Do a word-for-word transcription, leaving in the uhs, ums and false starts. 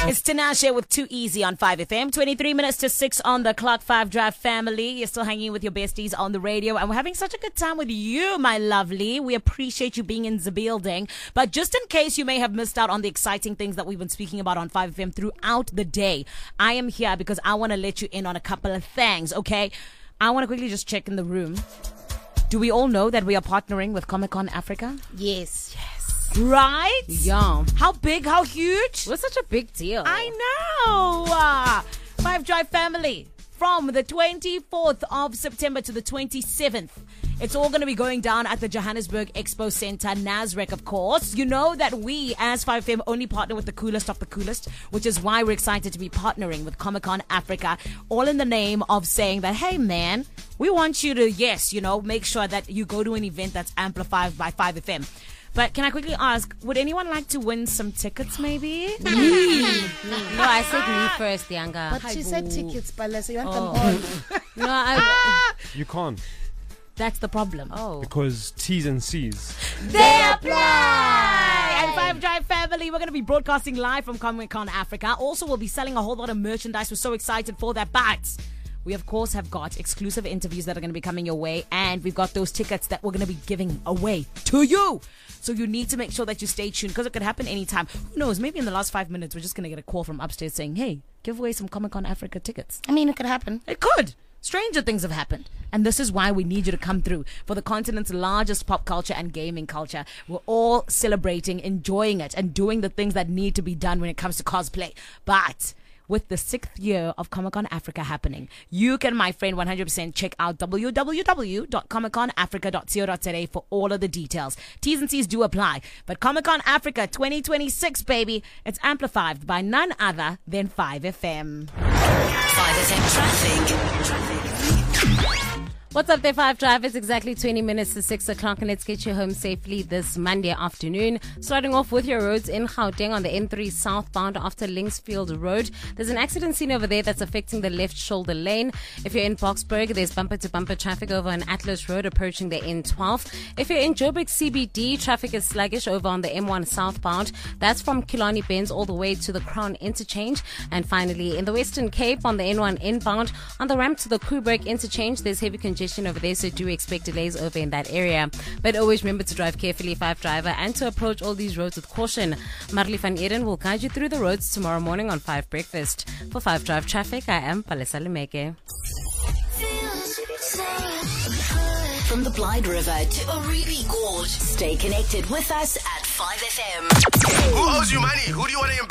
It's Tinashe with Too Easy on five F M. twenty-three minutes to six on the clock. Five Drive family. You're still hanging with your besties on the radio, and we're having such a good time with you, my lovely. We appreciate you being in the building. But just in case you may have missed out on the exciting things that we've been speaking about on five F M throughout the day, I am here because I want to let you in on a couple of things, okay? I want to quickly just check in the room. Do we all know that we are partnering with Comic-Con Africa? Yes. Yes. Right? Yeah. How big, how huge? What's such a big deal? I know. Uh, Five Drive family. From the twenty-fourth of September to the twenty-seventh. It's all going to be going down at the Johannesburg Expo Center, Nasrec, of course. You know that we, as five F M, only partner with the coolest of the coolest, which is why we're excited to be partnering with Comic-Con Africa, all in the name of saying that, hey, man, we want you to, yes, you know, make sure that you go to an event that's amplified by five F M. But can I quickly ask, would anyone like to win some tickets, maybe? Me. No, I said me first, Yanga. But she said tickets, Bala, so you want Oh. them all. No, I... You can't, That's the problem. Oh. because T's and C's. They apply! And Five Drive family, we're going to be broadcasting live from Comic-Con Africa. Also, we'll be selling a whole lot of merchandise. We're so excited for that. But we, of course, have got exclusive interviews that are going to be coming your way. And we've got those tickets that we're going to be giving away to you. So you need to make sure that you stay tuned because it could happen anytime. Who knows? Maybe in the last five minutes, we're just going to get a call from upstairs saying, hey, give away some Comic-Con Africa tickets. I mean, it could happen. It could. Stranger things have happened. And this is why we need you to come through for the continent's largest pop culture and gaming culture. We're all celebrating, enjoying it, and doing the things that need to be done when it comes to cosplay. But with the sixth year of Comic-Con Africa happening, you can, my friend, one hundred percent check out w w w dot comic con africa dot co dot za for all of the details. T's and C's do apply. But Comic-Con Africa twenty twenty-six, baby, it's amplified by none other than five F M. five F M traffic. Traffic. What's up there, Five Drive? It's exactly twenty minutes to six o'clock, and let's get you home safely this Monday afternoon. Starting off with your roads in Gauteng on the N three southbound after Linksfield Road. There's an accident scene over there that's affecting the left shoulder lane. If you're in Boksburg, there's bumper-to-bumper traffic over on Atlas Road approaching the N twelve. If you're in Joburg C B D, traffic is sluggish over on the M one southbound. That's from Killarney Benz all the way to the Crown Interchange. And finally, in the Western Cape on the N one inbound, on the ramp to the Koeberg Interchange, there's heavy congestion over there, so do expect delays over in that area. But always remember to drive carefully, Five Driver, and to approach all these roads with caution. Marley van Eden will guide you through the roads tomorrow morning on Five Breakfast. For Five Drive Traffic, I am Palesa Lemeke. From the Blyde River to Oribi Gorge, stay connected with us at five F M. Who owes you money? Who do you want to embarrass?